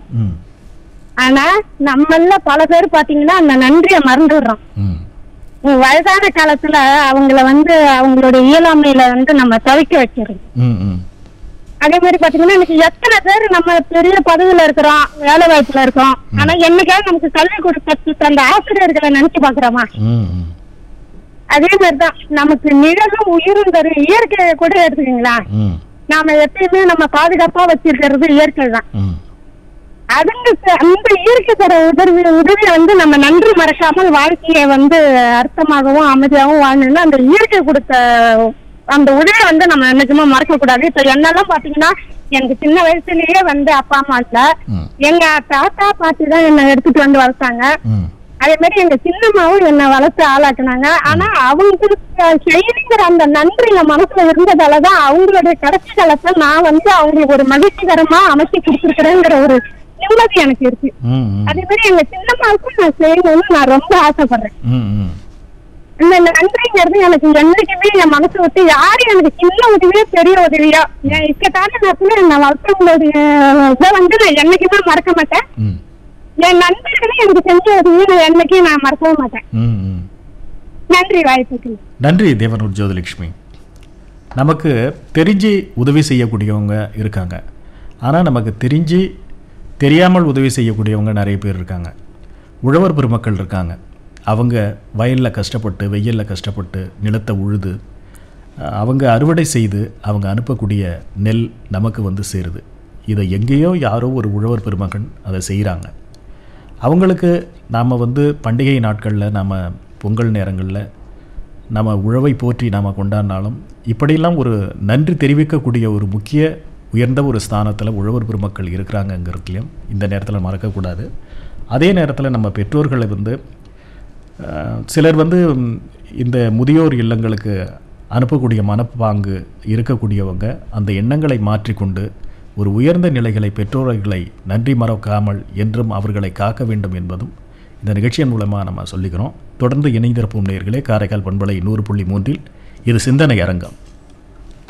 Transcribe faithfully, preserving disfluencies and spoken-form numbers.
ஆனா நம்மள பல பேர் பாத்தீங்கன்னா அந்த நன்றியை மறந்துடுறோம். வயதான காலத்துல அவங்கள வந்து அவங்களுடைய இயலாமையில வந்து நம்ம தவிக்க வச்சிருக்கோம். அதே மாதிரி பாத்தீங்கன்னா எனக்கு எத்தனை பேர் நம்ம பெரிய பதவியில இருக்கிறோம், வேலை வாய்ப்புல இருக்கோம், ஆனா என்னைக்காவது நமக்கு கல்வி கொடுத்த அந்த ஆசிரியர்களை நினைச்சு பாக்குறோமா? அதே மாதிரிதான் நமக்கு நிழலும் உயிரும் தரும் இயற்கையை கூட எடுத்துக்கீங்களா, நாம எப்பயுமே நம்ம பாதுகாப்பா வச்சிருக்கிறது இயற்கை தான். அதுக்கு அந்த இயற்கை தர உதவி உதவியை வந்து நம்ம நன்றி மறக்காமல் வாழ்க்கையை வந்து அர்த்தமாகவும் அமைதியாகவும் வாழணும்னா அந்த இயற்கை கொடுத்த அந்த உதவியை வந்து நம்ம என்னைக்குமே மறக்க கூடாது. இப்ப என்னெல்லாம் பாத்தீங்கன்னா எனக்கு சின்ன வயசுலயே வந்து அப்பா அம்மா இல்ல, எங்க தாத்தா பாட்டி தான் என்ன எடுத்துட்டு வந்து வளர்த்தாங்க. அதே மாதிரி எங்க சின்னம்மாவும் என்ன வளர்த்து ஆளாக்குனாங்க. ஆனா அவங்களுக்கு செய்திங்கிற அந்த நன்றி என் மனசுல இருந்ததாலதான் அவங்களுடைய கடைசி காலத்தை நான் வந்து அவங்களுக்கு ஒரு மகிழ்ச்சிகரமா அமைச்சு கொடுத்துருக்கிறேங்கிற ஒரு நிம்மதி எனக்கு இருக்கு. அதே மாதிரி எங்க சின்னம்மாவுக்கும் நான் செய்யணும்னு நான் ரொம்ப ஆசைப்படுறேன். இந்த நன்றிங்கிறது எனக்கு என்னைக்குமே என் மனசு விட்டு யாரும் எனக்கு சின்ன உதவியோ பெரிய உதவியோ என் இக்கட்டான நேரத்துல என்ன வளர்த்தவங்களுடைய இதை வந்து நான் என்னைக்குமே மறக்க மாட்டேன். என் நண்பர்களும் எனக்கு செஞ்ச உதவியை என்னைக்கும் நான் மறக்கவே மாட்டேன். நன்றி வாய்ப்புக்கு. நன்றி தேவனூர் ஜோதிலட்சுமி. நமக்கு தெரிஞ்சு உதவி செய்யக்கூடியவங்க இருக்காங்க, ஆனால் நமக்கு தெரிஞ்சு தெரியாமல் உதவி செய்யக்கூடியவங்க நிறைய பேர் இருக்காங்க. உழவர் பெருமக்கள் இருக்காங்க, அவங்க வயலில் கஷ்டப்பட்டு வெயிலில் கஷ்டப்பட்டு நிலத்தை உழுது அவங்க அறுவடை செய்து அவங்க அனுப்பக்கூடிய நெல் நமக்கு வந்து சேருது. இதை எங்கேயோ யாரோ ஒரு உழவர் பெருமகன் அதை செய்கிறாங்க. அவங்களுக்கு நாம் வந்து பண்டிகை நாட்களில் நாம் பொங்கல் நேரங்களில் நம்ம உழவை போற்றி நாம் கொண்டாடினாலும் இப்படியெல்லாம் ஒரு நன்றி தெரிவிக்கக்கூடிய ஒரு முக்கிய உயர்ந்த ஒரு ஸ்தானத்தில் உழவர் பெருமக்கள் இருக்கிறாங்கங்கிறதுலையும் இந்த நேரத்தில் மறக்கக்கூடாது. அதே நேரத்தில் நம்ம பெற்றோர்களை வந்து சிலர் வந்து இந்த முதியோர் இல்லங்களுக்கு அனுப்பக்கூடிய மனப்பாங்கு இருக்கக்கூடியவங்க அந்த எண்ணங்களை மாற்றிக்கொண்டு ஒரு உயர்ந்த நிலைகளை பெற்றோர்களை நன்றி மறக்காமல் என்றும் அவர்களை காக்க வேண்டும் என்பதும் இந்த நிகழ்ச்சியின் மூலமாக நம்ம சொல்லிக்கிறோம். தொடர்ந்து இணைந்திருப்போம் நேயர்களே. காரைக்கால் பண்பலை நூறு புள்ளி மூன்றில் இது சிந்தனை அரங்கம்.